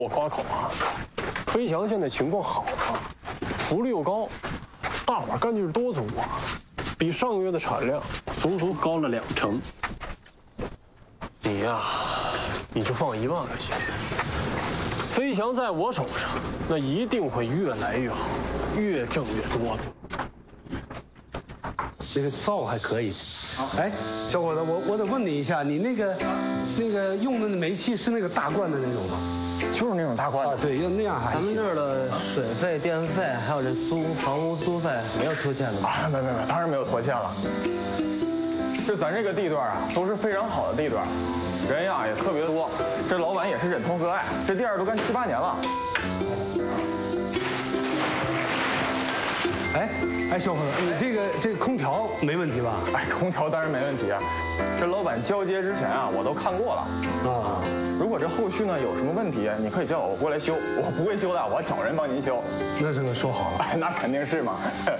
我夸口啊，飞翔现在情况好啊，福利又高，大伙儿干劲多足啊，比上个月的产量足足高了20%。你呀，你就放1万块钱，飞翔在我手上，那一定会越来越好，越挣越多的。 这个灶还可以。哎，小伙子，我得问你一下，你那个用的煤气是那个大罐的那种吗？ 就是那种大罐啊，对，要那样还行。 咱们这儿的水费、电费，还有这房屋租费，没有拖欠的吧？ 啊，没，当然没有拖欠了。就咱这个地段啊，都是非常好的地段，人呀也特别多，这老板也是忍痛割爱，这店都干7、8年了。 哎，小伙子，你这个空调没问题吧？ 哎，空调当然没问题啊。这老板交接之前啊，我都看过了啊。如果这后续呢有什么问题，你可以叫我过来修，我不会修的，我找人帮您修。 那这个说好了。 哎，那肯定是嘛。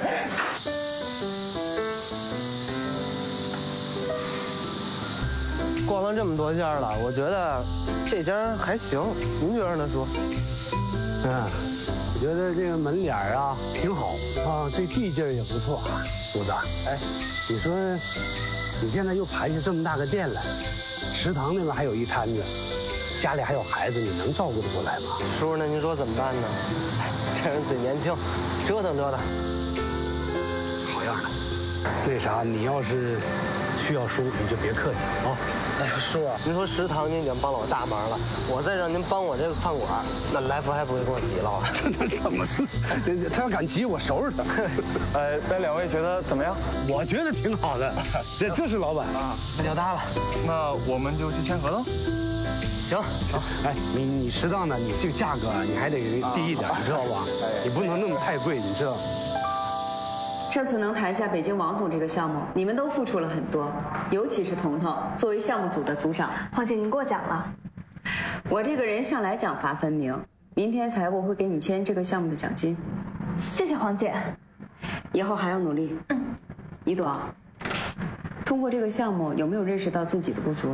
逛了这么多家了，我觉得这家还行，您觉得呢，叔？ 我觉得这个门脸啊挺好啊，这地劲儿也不错。虎子，哎，你说你现在又盘下这么大个店来，食堂那边还有一摊子，家里还有孩子，你能照顾得过来吗？ 叔，那您说怎么办呢？趁着自己年轻，折腾折腾。 好样的。那啥，你要是需要叔，你就别客气啊。 哎呀，叔啊，您说食堂您已经帮了我大忙了，我再让您帮我这个饭馆，那来福还不会跟我急了啊？ 那怎么是？他要敢急，我收拾他。 那2位觉得怎么样？ 我觉得挺好的，这是老板啊， 那就搭了。 那我们就去签合同。 行。 哎，你适当的，你这个价格你还得低一点，你知道吧？你不能弄得太贵，你知道。 这次能谈下北京王总这个项目，你们都付出了很多，尤其是彤彤，作为项目组的组长。 黄姐，您过奖了。 我这个人向来奖罚分明，明天财务会给你签这个项目的奖金。 谢谢黄姐。 以后还要努力。一朵，通过这个项目，有没有认识到自己的不足？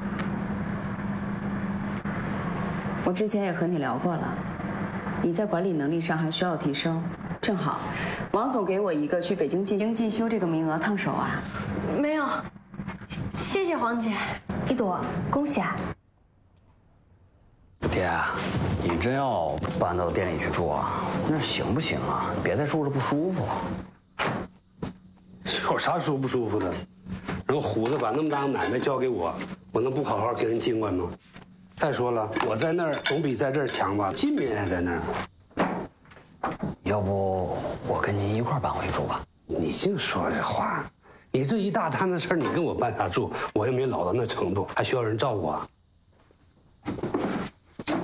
我之前也和你聊过了，你在管理能力上还需要提升。正好，王总给我一个去北京进修这个名额烫手啊。 没有，谢谢黄姐。一朵，恭喜啊！ 爹，你真要搬到店里去住啊？那行不行啊？别再住着不舒服。 有啥舒不舒服的？然后虎子把那么大个买卖交给我，我能不好好给人经管吗？再说了，我在那儿总比在这儿强吧？进面也在那儿。 要不我跟您一块搬回去住吧？ 你净说这话，你这一大摊子事儿，你跟我搬啥住？我又没老到那程度，还需要人照顾啊？